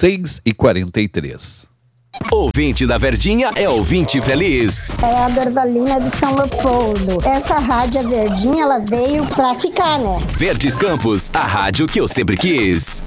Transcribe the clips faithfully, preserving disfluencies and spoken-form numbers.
seis e quarenta e três. Ouvinte da Verdinha é ouvinte feliz. É a Bertolina de São Leopoldo. Essa rádio a Verdinha, ela veio pra ficar, né? Verdes Campos, a rádio que eu sempre quis.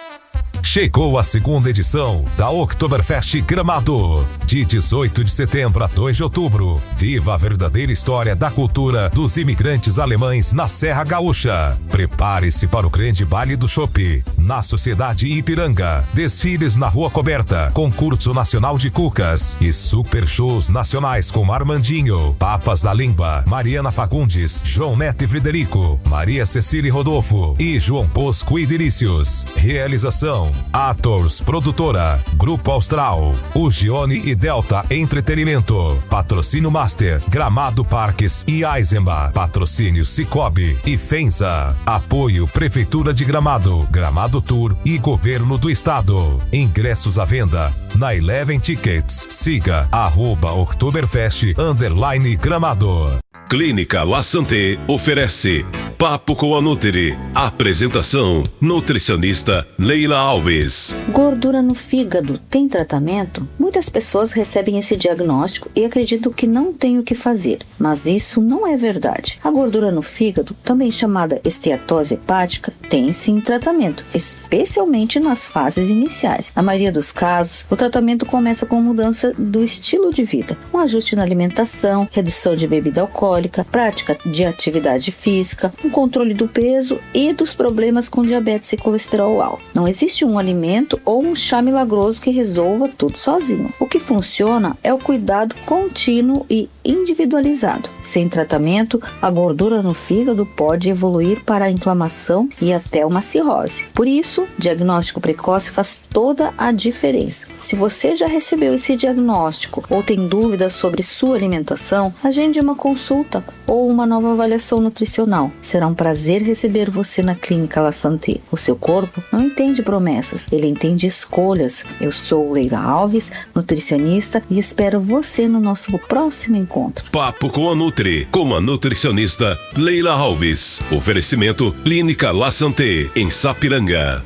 Chegou a segunda edição da Oktoberfest Gramado. De dezoito de setembro a dois de outubro. Viva a verdadeira história da cultura dos imigrantes alemães na Serra Gaúcha. Prepare-se para o grande baile do chopp na Sociedade Ipiranga. Desfiles na Rua Coberta, concurso nacional de cucas e super shows nacionais com Armandinho, Papas da Língua, Mariana Fagundes, João Neto e Frederico, Maria Cecília Rodolfo e João Bosco e Vinícius. Realização Ators Produtora, Grupo Austral, Ugione e Delta Entretenimento. Patrocínio Master, Gramado Parques e Eisenbach. Patrocínio Cicobi e Fenza. Apoio Prefeitura de Gramado, Gramado Tour e Governo do Estado. Ingressos à venda na Eleven Tickets. Siga arroba Oktoberfest underline Gramado. Clínica La Santé oferece Papo com a Nutri. Apresentação: nutricionista Leila Alves. Gordura no fígado tem tratamento? Muitas pessoas recebem esse diagnóstico e acreditam que não tem o que fazer, mas isso não é verdade. A gordura no fígado, também chamada esteatose hepática, tem sim tratamento, especialmente nas fases iniciais. Na maioria dos casos, o tratamento começa com mudança do estilo de vida, um ajuste na alimentação, redução de bebida alcoólica, prática de atividade física, um controle do peso e dos problemas com diabetes e colesterol alto. Não existe um alimento ou um chá milagroso que resolva tudo sozinho. O que funciona é o cuidado contínuo e individualizado. Sem tratamento, a gordura no fígado pode evoluir para a inflamação e até uma cirrose. Por isso, diagnóstico precoce faz toda a diferença. Se você já recebeu esse diagnóstico ou tem dúvidas sobre sua alimentação, agende uma consulta ou uma nova avaliação nutricional. Será um prazer receber você na Clínica La Santé. O seu corpo não entende promessas, ele entende escolhas. Eu sou Leila Alves, nutricionista, e espero você no nosso próximo encontro. Papo com a Nutri, com a nutricionista Leila Alves. Oferecimento Clínica La Santé, em Sapiranga.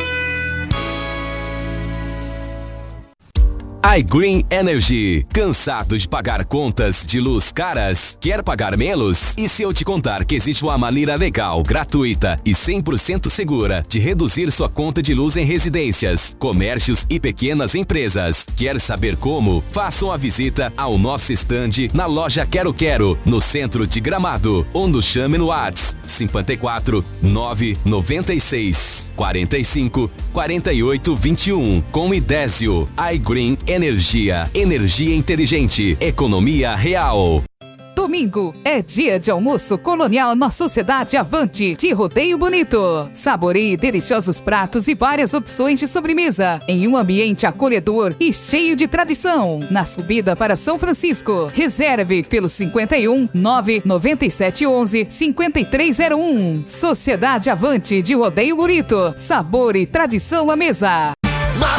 iGreen Energy. Cansado de pagar contas de luz caras? Quer pagar menos? E se eu te contar que existe uma maneira legal, gratuita e cem por cento segura de reduzir sua conta de luz em residências, comércios e pequenas empresas? Quer saber como? Faça uma visita ao nosso estande na loja Quero Quero, no centro de Gramado, ou nos chame no WhatsApp cinco quatro nove nove seis quatro cinco quatro oito dois um com Idésio. iGreen Energia, energia inteligente, economia real. Domingo é dia de almoço colonial na Sociedade Avante de Rodeio Bonito. Saboreie deliciosos pratos e várias opções de sobremesa em um ambiente acolhedor e cheio de tradição. Na subida para São Francisco, reserve pelo cinquenta e um, nove nove sete onze, cinquenta e três zero um. Sociedade Avante de Rodeio Bonito. Sabor e tradição à mesa.